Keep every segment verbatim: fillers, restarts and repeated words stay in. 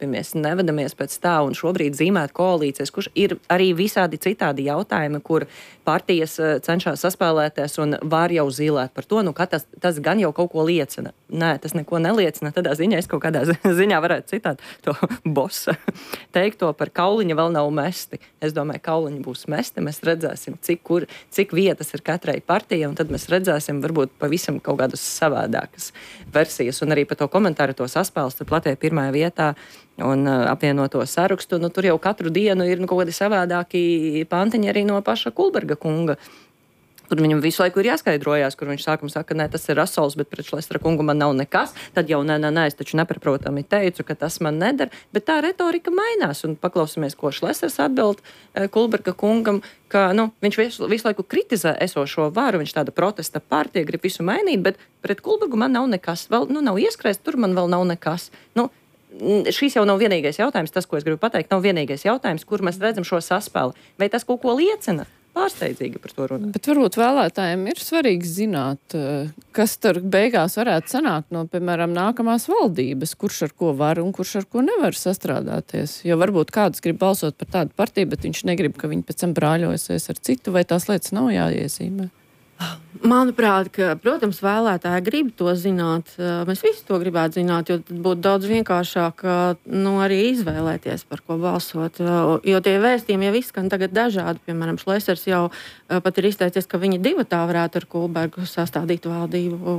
nepiekāpjamies, nevedamies pēc tā un šobrīd zīmēt koalīcijas, kurš ir arī visādi citādi jautājumi, kur partijas cenšas saspēlēties un var jau zīlēt par to, nu, ka tas, tas gan jau kaut ko liecina. Nē, tas neko neliecina. Tādā ziņā es kaut kādā ziņā varētu citāt to bosa teikto par kauliņa vēl nav mesti. Es domāju, kauliņi būs mesti, mēs redzēsim, cik, kur, cik vietas ir katrai partijai, un tad mēs redzēsim varbūt pavisam kaut kādas savādākas versijas. Un arī par to komentāru, to saspēles, tad Latvija pirmajā vietā un uh, apvienoto sarakstu, nu tur jau katru dienu ir nu, kaut kādi savādāki pantiņi arī no paša Kulberga kunga. Tur viņam visu laiku ir jāskaidrojās, kur viņš sākumā saka, nē, tas ir Rasols, bet pret Šlesera kungu man nav nekas. Tad jau, nē, nē, nē, es taču nepaprotami teicu, ka tas man neder. Bet tā retorika mainās, un paklausāmies, ko Šlesers atbild eh, Kulberga kungam, ka nu, viņš visu, visu laiku kritizē esošo varu, viņš tāda protesta partija, grib visu mainīt, bet pret Kulbergu man nav nekas. Vēl, nu, nav ieskrēst, tur man vēl nav nekas. Nu, šīs jau nav vienīgais jautājums, tas, ko es gribu pateikt, nav vienīgais jautājums, kur mēs redzam šo saspēli. Vai tas kaut ko liecina? Pārsteidzīgi par to runāt. Bet varbūt vēlētājiem ir svarīgi zināt, kas tur beigās varētu sanākt no, piemēram, nākamās valdības, kurš ar ko var un kurš ar ko nevar sastrādāties. Jo varbūt kāds grib balsot par tādu partiju, bet viņš negrib, ka viņi pēc tam brāļosies ar citu, vai tās lietas nav jāiezīmē. Manuprāt, ka, protams, vēlētāji grib to zināt. Mēs visi to gribētu zināt, jo tad būtu daudz vienkāršāk nu, arī izvēlēties, par ko balsot. Jo tie vēstījumi jau izskan tagad dažādi. Piemēram, Šlesers jau pat ir izteicies, ka viņi divatā varētu ar Kulbergu sastādīt valdību.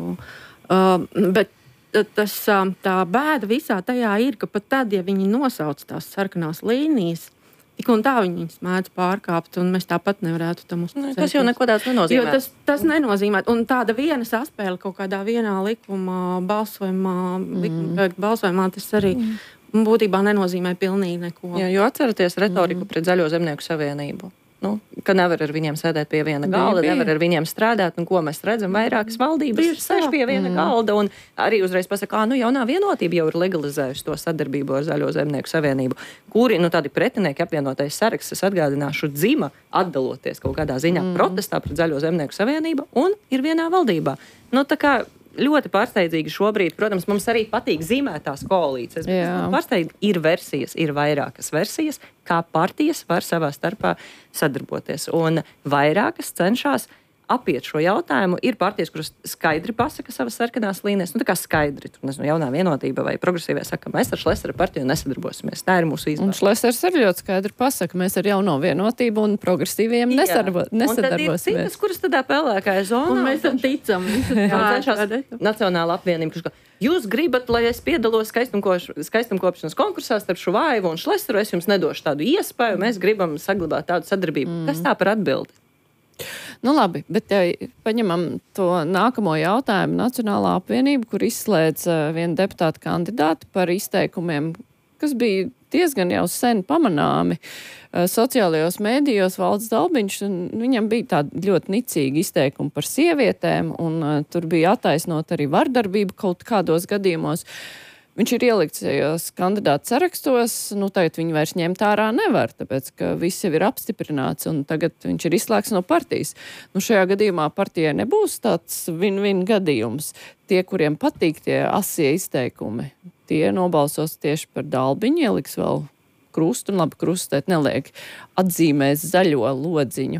Bet tas, tā bēda visā tajā ir, ka pat tad, ja viņi nosauc tās sarkanās līnijas, tik un tā viņi viņus mēdz pārkāpt, un mēs tāpat nevarētu tam uzticēties. Tas jau neko tāds nenozīmē. Jo tas, tas nenozīmē. Un tāda viena saspēle kaut kādā vienā likuma balsojumā, mm. likuma balsojumā, tas arī mm. būtībā nenozīmē pilnīgi neko. Jā, jo atceraties retoriku mm. pret Zaļo zemnieku savienību. Nu, ka nevar ar viņiem sēdēt pie viena galda, bija, bija. nevar ar viņiem strādāt, un ko mēs redzam, vairākas valdības sēž pie viena mm. galda, un arī uzreiz pasaka, nu jaunā vienotība jau ir legalizējusi to sadarbību ar Zaļo zemnieku savienību, kuri, nu tādi pretinieki apvienotais saraksts, es atgādināšu, dzima atdaloties kaut kādā ziņā mm. protestā pret Zaļo zemnieku savienību, un ir vienā valdībā. Nu, tā kā ļoti pārsteidzīgi šobrīd, protams, mums arī patīk zīmētās koalīcijas, bet pārsteidzīgi ir versijas, ir vairākas versijas, kā partijas var savā starpā sadarboties. Un vairākas cenšas apiet šo jautājumu. Ir partijas, kuras skaidri pasaka savas sarkanās līnijas, nu tā kā skaidri, tur nezinu, jaunā vienotība vai progresīvie saka, mēs ar Šlesera partiju nesadarbosimies. Tā ir mūsu izvēle. Un Šlesers arī ļoti skaidri pasaka, mēs ar jauno vienotību un progresīviem nesadarbo, nesadarbosimies. Un tad ir citas, kuras tādā pelēkajā zonā. Un mēs tam ticam. cenšas Nacionāla apvienība, kurš jūs gribat, lai es piedalos skaistumkopšanas konkursā starp Šuvājevu un Šleseru, es jums nedošu tādu iespēju, mēs gribam saglabāt tādu sadarbību. Mm. Kas tā par atbildi? Nu labi, bet ja paņemam to nākamo jautājumu Nacionālā apvienība, kur izslēdz vienu deputātu kandidātu par izteikumiem, kas bija diezgan jau sen pamanāmi sociālajos mēdījos. Valds Dalbiņš, viņam bija tādi ļoti nicīgi izteikumi par sievietēm, un tur bija attaisnot arī vardarbību kaut kādos gadījumos. Viņš ir ielikts šajos kandidātu sarakstos, nu tagad viņu vairs ņemt ārā nevar, tāpēc, ka viss jau ir apstiprināts un tagad viņš ir izslēgts no partijas. Nu šajā gadījumā partijai nebūs tāds win-win gadījums. Tie, kuriem patīk tie asie izteikumi, tie nobalsos tieši par Dalbiņu, ieliks vēl krustu, un labi krustēt neliek, atzīmēs zaļo lodziņu.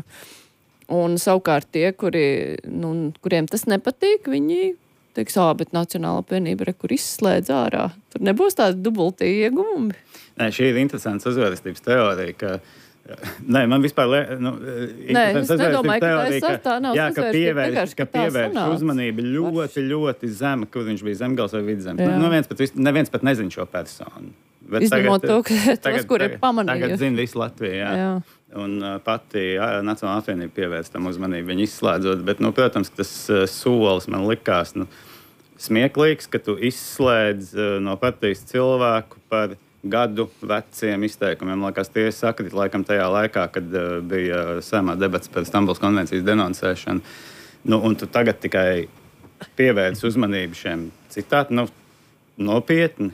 Un savukārt tie, kuri, nu, kuriem tas nepatīk, viņi teiks, ā, bet Nacionāla apvienība, kur izslēdz ārā. Tur nebūs tādi dubultī ieguvumi. Nē, šī ir interesanta sazvērestības teorija, ka Nē, man vispār lē, nu, Nē, es nedomāju, teorija, ka tā nav jā, ka pievērš, ka ka pievērš uzmanību ļoti, ļoti zema, kur viņš bija Zemgals vai Vidzemes. Nu, neviens pat, neviens pat nezin šo personu. Bet izņemot tagad, to, ka tagad, tos, kur ir pamanījuši. Tagad zina visu Latviju, jā. jā. Un uh, pati jā, Nacionālā apvienība pievērst tam uzmanību, viņu izslēdzot. Bet, nu, protams, tas uh, solis man likās nu, smieklīgs, ka tu izslēdz uh, no partijas cilvēku par gadu veciem izteikumiem. Liekas, tie sakrit laikam tajā laikā, kad uh, bija Saeimā debats par Stambulas konvencijas denoncēšanu. Nu, un tu tagad tikai pievērsi uzmanību šiem citātiem. Nu, nopietni.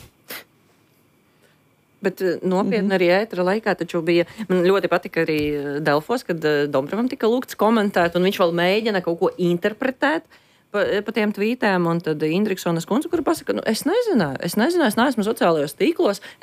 Bet nopietni arī ētera laikā taču bija, man ļoti patika arī Delfos, kad Dombrovam tika lūgts komentēt, un viņš vēl mēģina kaut ko interpretēt pa, pa tiem tvītēm, un tad Indriksonas kundze, kura pasaka, nu, es nezināju, es nezināju, es neesmu sociālajos tīklos,